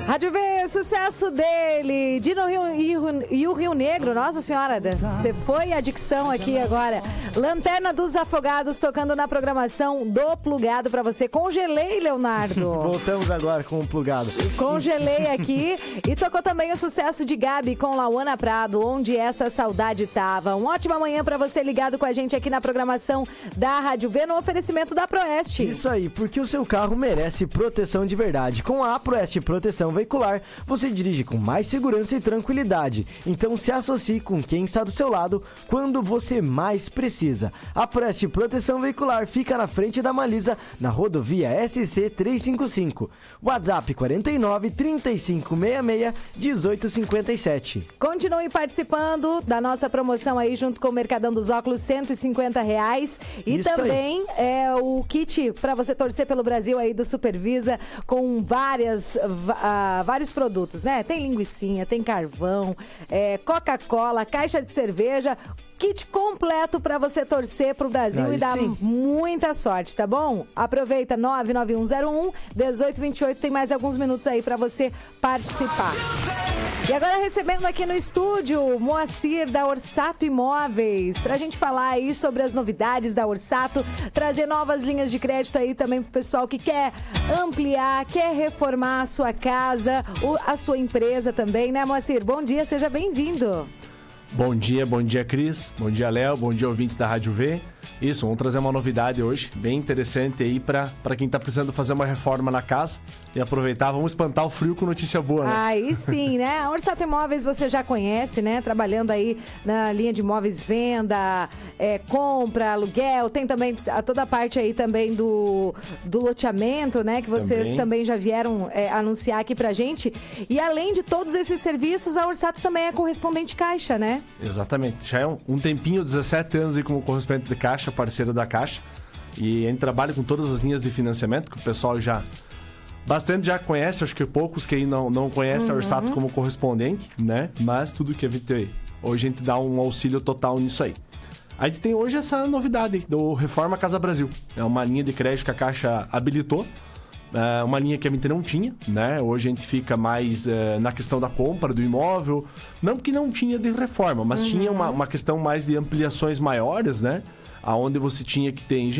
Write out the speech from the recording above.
Rádio V, sucesso dele, Dino e o Rio Negro, nossa senhora, você foi a dicção aqui agora. Lanterna dos Afogados tocando na programação do Plugado pra você. Congelei, Leonardo. Voltamos agora com o Plugado. Congelei aqui e tocou também o sucesso de Gabi com Lauana Prado, Onde Essa Saudade Tava. Uma ótima manhã pra você ligado com a gente aqui na programação da Rádio V no oferecimento da Proeste. Isso aí, porque o seu carro merece proteção de verdade. Com a Proeste Proteção Veicular, você dirige com mais segurança e tranquilidade. Então se associe com quem está do seu lado quando você mais precisa. A Proeste Proteção Veicular fica na frente da Malisa, na rodovia SC 355. WhatsApp 49 3566 1857. Continue participando da nossa promoção aí junto com o Mercadão dos Óculos, R$150. E Isso também é o kit para você torcer pelo Brasil aí do Supervisa com vários produtos, né? Tem linguicinha, tem carvão, Coca-Cola, caixa de cerveja, kit completo para você torcer pro Brasil e dar muita sorte, tá bom? Aproveita 99101-1828, tem mais alguns minutos aí para você participar. E agora recebendo aqui no estúdio Moacir da Orsato Imóveis, pra gente falar aí sobre as novidades da Orsato, trazer novas linhas de crédito aí também pro pessoal que quer ampliar, quer reformar a sua casa, a sua empresa também, né, Moacir? Bom dia, seja bem-vindo. Bom dia, Cris. Bom dia, Léo. Bom dia, ouvintes da Rádio V. Isso, vamos trazer uma novidade hoje, bem interessante aí para quem tá precisando fazer uma reforma na casa e aproveitar, vamos espantar o frio com notícia boa, né? Aí sim, né? A Orsato Imóveis você já conhece, né? Trabalhando aí na linha de imóveis, venda, compra, aluguel, tem também toda a parte aí também do loteamento, né? Que vocês também já vieram anunciar aqui pra gente. E além de todos esses serviços, a Orsato também é correspondente Caixa, né? Exatamente. Já é um tempinho, 17 anos aí como correspondente de Caixa, parceiro da Caixa. E a gente trabalha com todas as linhas de financiamento, que o pessoal bastante já conhece, acho que poucos que aí não conhecem a Orsato como correspondente, né? Mas tudo que a gente hoje a gente dá um auxílio total nisso aí. A gente tem hoje essa novidade do Reforma Casa Brasil. É uma linha de crédito que a Caixa habilitou. Uma linha que a gente não tinha, né? Hoje a gente fica mais na questão da compra do imóvel. Não que não tinha de reforma, mas tinha uma questão mais de ampliações maiores, né? Aonde você tinha que ter engenharia,